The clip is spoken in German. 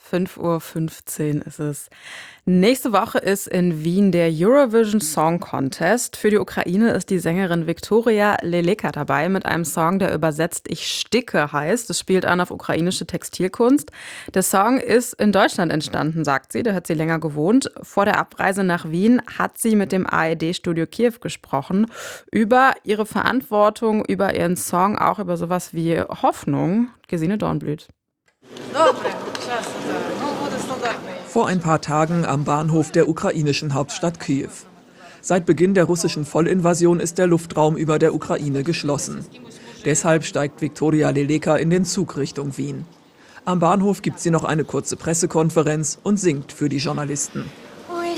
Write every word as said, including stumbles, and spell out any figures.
fünf Uhr fünfzehn ist es. Nächste Woche ist in Wien der Eurovision Song Contest. Für die Ukraine ist die Sängerin Viktoria Leleka dabei mit einem Song, der übersetzt Ich sticke heißt. Es spielt an auf ukrainische Textilkunst. Der Song ist in Deutschland entstanden, sagt sie. Da hat sie länger gewohnt. Vor der Abreise nach Wien hat sie mit dem A R D-Studio Kiew gesprochen über ihre Verantwortung, über ihren Song, auch über sowas wie Hoffnung. Gesine Dornblüt. Vor ein paar Tagen am Bahnhof der ukrainischen Hauptstadt Kiew. Seit Beginn der russischen Vollinvasion ist der Luftraum über der Ukraine geschlossen. Deshalb steigt Viktoria Leleka in den Zug Richtung Wien. Am Bahnhof gibt sie noch eine kurze Pressekonferenz und singt für die Journalisten.